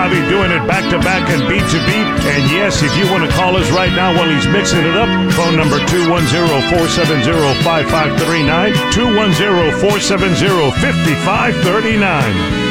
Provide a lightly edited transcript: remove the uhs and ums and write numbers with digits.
Bobby doing it back-to-back and beat-to-beat. And yes, if you want to call us right now while he's mixing it up, phone number 210-470-5539, 210-470-5539.